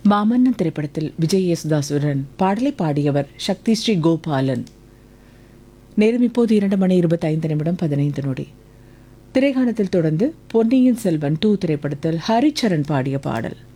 மாமன்னன் திரைப்படத்தில் விஜய் யேசுதாசுடன் பாடலை பாடியவர் சக்தி ஸ்ரீ கோபாலன். நேரம் இப்போது 2 மணி 25 நிமிடம் 15 நொடி. திரைக்காணத்தில் தொடர்ந்து பொன்னியின் செல்வன் 2 திரைப்படத்தில் ஹரிச்சரன் பாடிய பாடல்.